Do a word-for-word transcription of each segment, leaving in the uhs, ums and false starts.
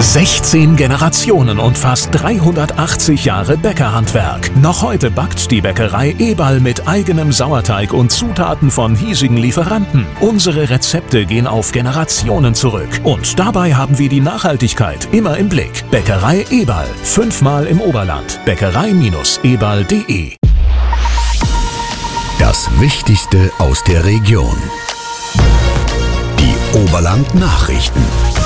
sechzehn Generationen und fast dreihundertachtzig Jahre Bäckerhandwerk. Noch heute backt die Bäckerei Eberl mit eigenem Sauerteig und Zutaten von hiesigen Lieferanten. Unsere Rezepte gehen auf Generationen zurück. Und dabei haben wir die Nachhaltigkeit immer im Blick. Bäckerei Eberl. Fünfmal im Oberland. Bäckerei eberl punkt de. Das Wichtigste aus der Region. Die Oberland-Nachrichten.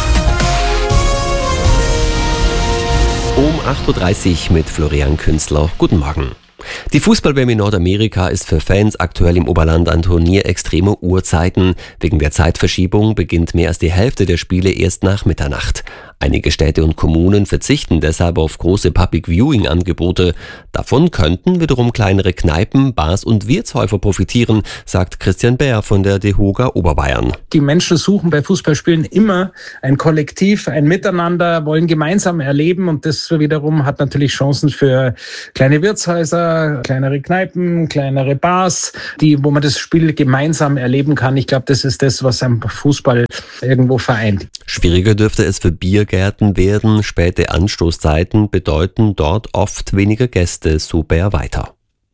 Um acht Uhr dreißig mit Florian Künstler. Guten Morgen. Die Fußball-W M in Nordamerika ist für Fans aktuell im Oberland ein Turnier extremer Uhrzeiten. Wegen der Zeitverschiebung beginnt mehr als die Hälfte der Spiele erst nach Mitternacht. Einige Städte und Kommunen verzichten deshalb auf große Public-Viewing-Angebote. Davon könnten wiederum kleinere Kneipen, Bars und Wirtshäuser profitieren, sagt Christian Bär von der DEHOGA Oberbayern. Die Menschen suchen bei Fußballspielen immer ein Kollektiv, ein Miteinander, wollen gemeinsam erleben und das wiederum hat natürlich Chancen für kleine Wirtshäuser, kleinere Kneipen, kleinere Bars, die, wo man das Spiel gemeinsam erleben kann. Ich glaube, das ist das, was am Fußball irgendwo vereint. Schwieriger dürfte es für Biergärten werden. Späte Anstoßzeiten bedeuten dort oft weniger Gäste, so Bär weiter.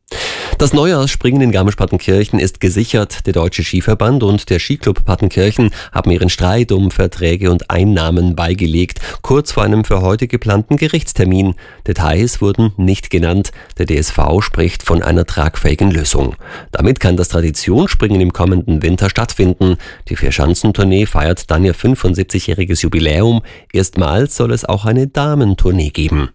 Das Neujahrsspringen in Garmisch-Partenkirchen ist gesichert. Der Deutsche Skiverband und der Skiclub Partenkirchen haben ihren Streit um Verträge und Einnahmen beigelegt, kurz vor einem für heute geplanten Gerichtstermin. Details wurden nicht genannt. Der D S V spricht von einer tragfähigen Lösung. Damit kann das Traditionsspringen im kommenden Winter stattfinden. Die Vierschanzentournee feiert dann ihr fünfundsiebzigjähriges Jubiläum. Erstmals soll es auch eine Damentournee geben.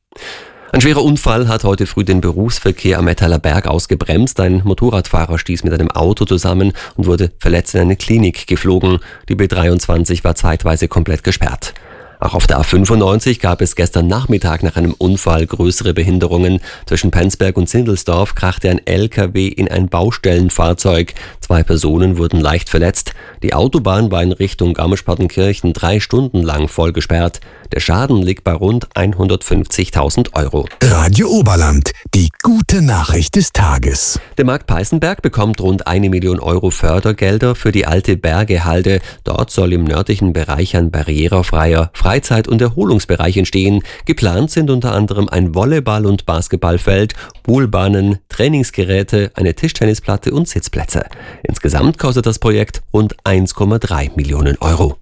Ein schwerer Unfall hat heute früh den Berufsverkehr am Metaller Berg ausgebremst. Ein Motorradfahrer stieß mit einem Auto zusammen und wurde verletzt in eine Klinik geflogen. Die B dreiundzwanzig war zeitweise komplett gesperrt. Auch auf der A fünfundneunzig gab es gestern Nachmittag nach einem Unfall größere Behinderungen. Zwischen Penzberg und Sindelsdorf krachte ein L K W in ein Baustellenfahrzeug. Zwei Personen wurden leicht verletzt. Die Autobahn war in Richtung Garmisch-Partenkirchen drei Stunden lang voll gesperrt. Der Schaden liegt bei rund hundertfünfzigtausend Euro. Radio Oberland, die gute Nachricht des Tages. Der Markt Peißenberg bekommt rund eine Million Euro Fördergelder für die alte Bergehalde. Dort soll im nördlichen Bereich ein barrierefreier Freizeit- und Erholungsbereich entstehen. Geplant sind unter anderem ein Volleyball- und Basketballfeld, Poolbahnen, Trainingsgeräte, eine Tischtennisplatte und Sitzplätze. Insgesamt kostet das Projekt rund eins Komma drei Millionen Euro.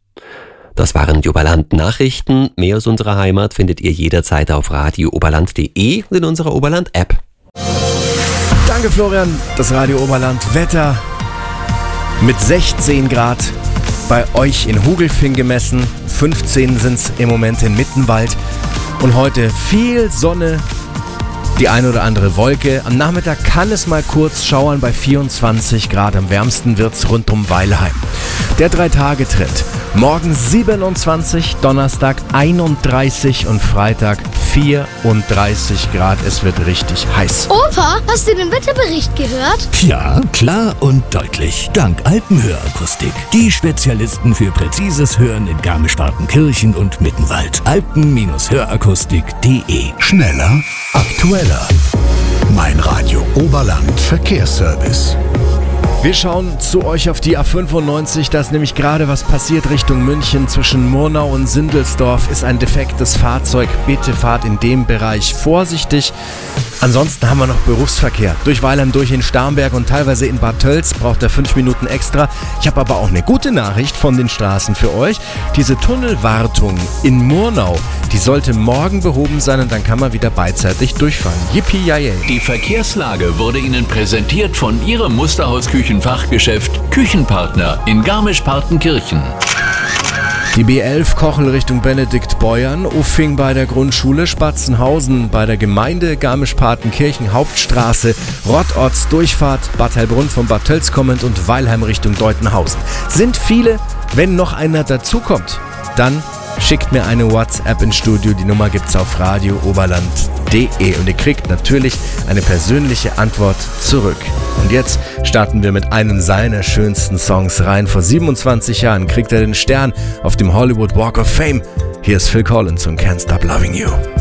Das waren die Oberland-Nachrichten. Mehr aus unserer Heimat findet ihr jederzeit auf radio oberland punkt de und in unserer Oberland-App. Danke Florian, das Radio Oberland Wetter mit sechzehn Grad bei euch in Hugelfing gemessen, fünfzehn sind es im Moment in Mittenwald und heute viel Sonne, die ein oder andere Wolke. Am Nachmittag kann es mal kurz schauern bei vierundzwanzig Grad, am wärmsten wird's rund um Weilheim. Der Drei-Tage-Trend. Morgen siebenundzwanzig, Donnerstag einunddreißig und Freitag vierunddreißig Grad. Es wird richtig heiß. Opa, hast du den Wetterbericht gehört? Ja, klar und deutlich. Dank Alpenhörakustik. Die Spezialisten für präzises Hören in Garmisch-Partenkirchen und Mittenwald. alpen hörakustik punkt de. Schneller, aktueller. Mein Radio Oberland Verkehrsservice. Wir schauen zu euch auf die A fünfundneunzig, da ist nämlich gerade was passiert Richtung München. Zwischen Murnau und Sindelsdorf ist ein defektes Fahrzeug. Bitte fahrt in dem Bereich vorsichtig. Ansonsten haben wir noch Berufsverkehr. Durch Weilheim, durch in Starnberg und teilweise in Bad Tölz braucht er fünf Minuten extra. Ich habe aber auch eine gute Nachricht von den Straßen für euch. Diese Tunnelwartung in Murnau, die sollte morgen behoben sein und dann kann man wieder beidseitig durchfahren. Yippie-yay. Die Verkehrslage wurde Ihnen präsentiert von Ihrem Musterhaus-Küchenfachgeschäft Küchenpartner in Garmisch-Partenkirchen. Die B elf Kochel Richtung Benediktbeuern, Uffing bei der Grundschule, Spatzenhausen bei der Gemeinde, Garmisch-Partenkirchen Hauptstraße, Rottorts Durchfahrt, Bad Heilbrunn von Bad Tölz kommend und Weilheim Richtung Deutenhausen. Sind viele, wenn noch einer dazukommt, dann schickt mir eine WhatsApp ins Studio, die Nummer gibt's auf radio oberland punkt de und ihr kriegt natürlich eine persönliche Antwort zurück. Und jetzt starten wir mit einem seiner schönsten Songs rein. Vor siebenundzwanzig Jahren kriegt er den Stern auf dem Hollywood Walk of Fame. Hier ist Phil Collins und Can't Stop Loving You.